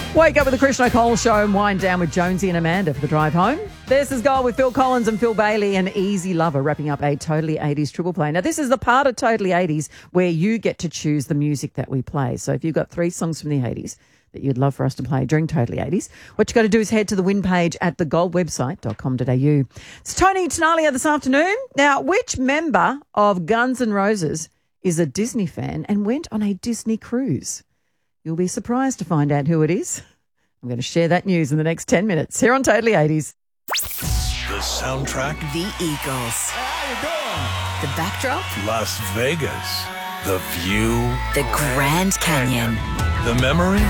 Wake up with the Chris O'Connell Show and wind down with Jonesy and Amanda for the drive home. This is Gold with Phil Collins and Phil Bailey and Easy Lover wrapping up a Totally 80s triple play. Now, this is the part of Totally 80s where you get to choose the music that we play. So if you've got 3 songs from the 80s that you'd love for us to play during Totally 80s, what you got to do is head to the win page at thegoldwebsite.com.au. It's Tony Tenalia this afternoon. Now, which member of Guns N' Roses is a Disney fan and went on a Disney cruise? You'll be surprised to find out who it is. I'm going to share that news in the next 10 minutes here on Totally 80s. The soundtrack, The Eagles. how you doing? The backdrop, Las Vegas. The view, the Grand Canyon. the memories,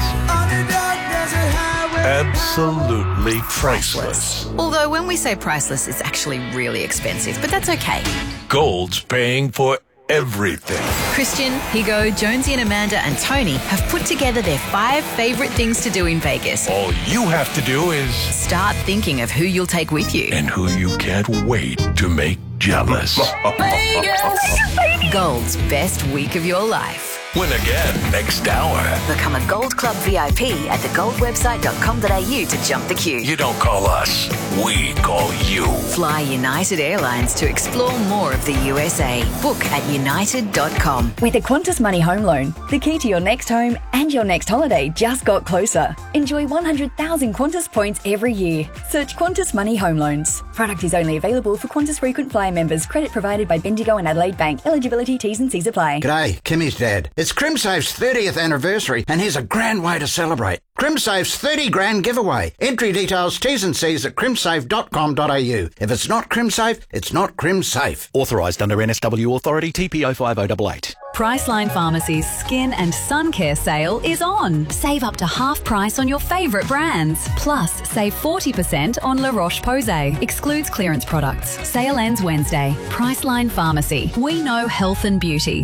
absolutely priceless. Although when we say priceless, it's actually really expensive, but that's okay. Gold's paying for everything. Christian, Higo, Jonesy and Amanda and Tony have put together their 5 favourite things to do in Vegas. All you have to do is... Start thinking of who you'll take with you. and who you can't wait to make jealous. Gold's best week of your life. Win again next hour. Become a Gold Club VIP at thegoldwebsite.com.au to jump the queue. You don't call us, we call you. Fly United Airlines to explore more of the USA. Book at united.com. With a Qantas Money Home Loan, the key to your next home and your next holiday just got closer. Enjoy 100,000 Qantas points every year. Search Qantas Money Home Loans. Product is only available for Qantas Frequent Flyer members. Credit provided by Bendigo and Adelaide Bank. Eligibility, T's and C's apply. G'day, Kimmy's dad. It's CrimSafe's 30th anniversary and here's a grand way to celebrate. CrimSafe's 30 grand giveaway. Entry details, T's and C's at crimsafe.com.au. If it's not CrimSafe, it's not CrimSafe. Authorised under NSW Authority TPO 5088. Priceline Pharmacy's Skin and Sun Care sale is on. Save up to half price on your favourite brands. Plus, save 40% on La Roche-Posay. Excludes clearance products. Sale ends Wednesday. Priceline Pharmacy. We know health and beauty.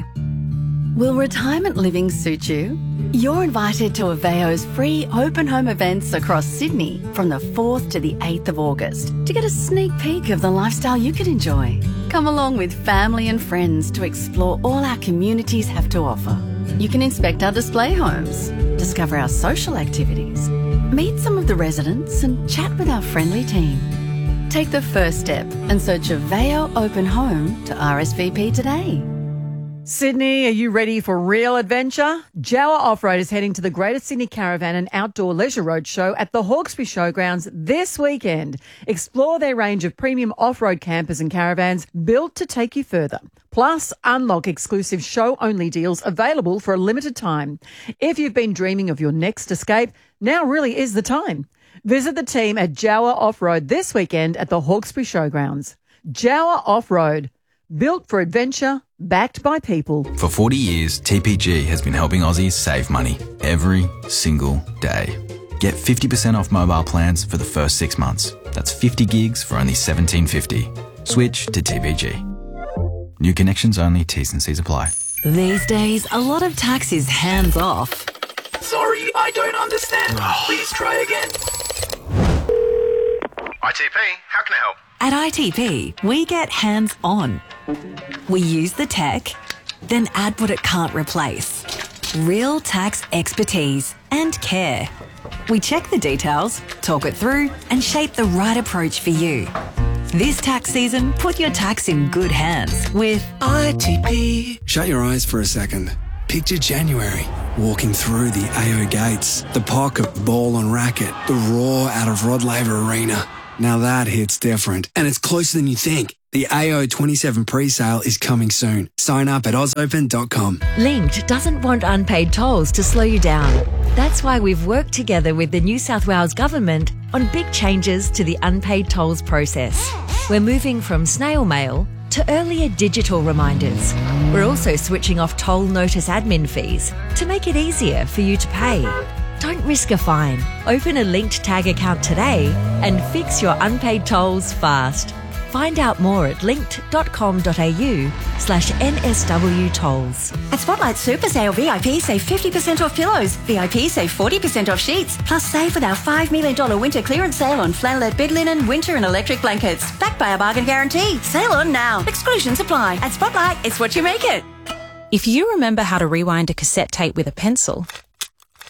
Will retirement living suit you? You're invited to Aveo's free open home events across Sydney from the 4th to the 8th of August to get a sneak peek of the lifestyle you could enjoy. Come along with family and friends to explore all our communities have to offer. You can inspect our display homes, discover our social activities, meet some of the residents and chat with our friendly team. Take the first step and search Aveo Open Home to RSVP today. Sydney, are you ready for real adventure? Jawa Off-Road is heading to the Greater Sydney Caravan and Outdoor Leisure Road Show at the Hawkesbury Showgrounds this weekend. Explore their range of premium off-road campers and caravans built to take you further. Plus, unlock exclusive show-only deals available for a limited time. If you've been dreaming of your next escape, now really is the time. Visit the team at Jawa Off-Road this weekend at the Hawkesbury Showgrounds. Jawa Off-Road, built for adventure, backed by people. For 40 years, TPG has been helping Aussies save money every single day. Get 50% off mobile plans for the first 6 months. That's 50 gigs for only $17.50. Switch to TPG. New connections only, T's and C's apply. These days, a lot of tax is hands off. Sorry, I don't understand. Please try again. ITP, how can I help? At ITP, we get hands-on. We use the tech, then add what it can't replace. Real tax expertise and care. We check the details, talk it through, and shape the right approach for you. This tax season, put your tax in good hands with ITP. Shut your eyes for a second. Picture January, walking through the AO gates, the pocket ball on racket, the roar out of Rod Laver Arena. Now that hits different, and it's closer than you think. The AO 27 pre-sale is coming soon. Sign up at ausopen.com. Linked doesn't want unpaid tolls to slow you down. That's why we've worked together with the New South Wales Government on big changes to the unpaid tolls process. We're moving from snail mail to earlier digital reminders. We're also switching off toll notice admin fees to make it easier for you to pay. Don't risk a fine. Open a Linked Tag account today and fix your unpaid tolls fast. Find out more at linked.com.au/NSW tolls. At Spotlight Super Sale, VIP save 50% off pillows. VIP save 40% off sheets. Plus save with our $5 million winter clearance sale on flannelette bed linen, winter and electric blankets. Backed by our bargain guarantee. Sale on now. Exclusions apply. At Spotlight, it's what you make it. If you remember how to rewind a cassette tape with a pencil,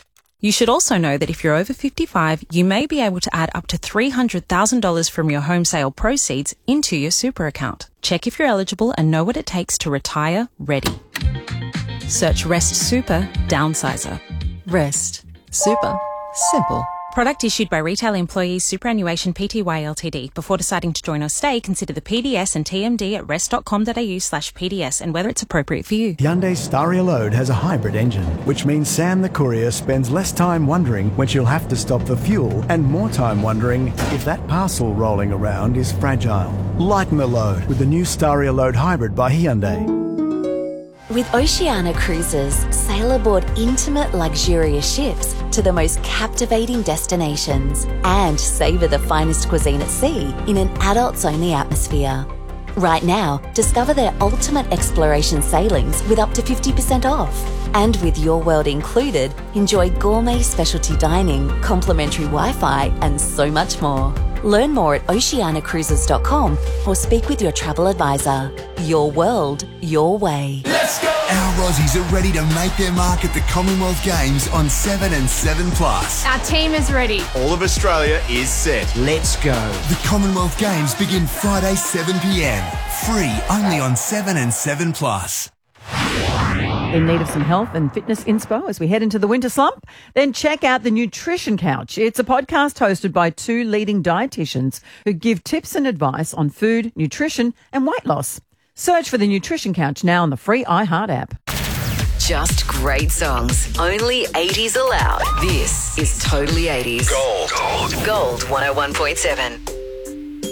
You should also know that if you're over 55, you may be able to add up to $300,000 from your home sale proceeds into your super account. Check if you're eligible and know what it takes to retire ready. Search Rest Super Downsizer. Rest Super Simple. Product issued by Retail Employees Superannuation Pty Ltd. Before deciding to join or stay, consider the PDS and TMD at rest.com.au/PDS and whether it's appropriate for you. Hyundai Staria Load has a hybrid engine, which means Sam the courier spends less time wondering when she'll have to stop for fuel and more time wondering if that parcel rolling around is fragile. Lighten the load with the new Staria Load Hybrid by Hyundai. With Oceania Cruises, sail aboard intimate, luxurious ships to the most captivating destinations and savour the finest cuisine at sea in an adults-only atmosphere. Right now, discover their ultimate exploration sailings with up to 50% off. And with Your World included, enjoy gourmet specialty dining, complimentary Wi-Fi and so much more. Learn more at oceaniacruises.com or speak with your travel advisor. Your world, your way. Let's go! Our Aussies are ready to make their mark at the Commonwealth Games on 7 and 7 Plus. Our team is ready. All of Australia is set. Let's go. The Commonwealth Games begin Friday 7 p.m. Free only on 7 and 7 Plus. In need of some health and fitness inspo as we head into the winter slump? Then check out the Nutrition Couch. It's a podcast hosted by two leading dietitians who give tips and advice on food, nutrition and weight loss. Search for the Nutrition Couch now on the free iHeart app. Just great songs. Only 80s allowed. This is Totally 80s. Gold. Gold 101.7.